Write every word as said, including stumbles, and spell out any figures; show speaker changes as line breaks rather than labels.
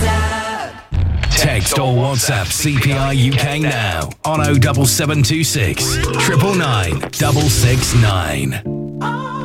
Text or WhatsApp C P I U K now on oh double seven two six, nine nine nine, six six nine.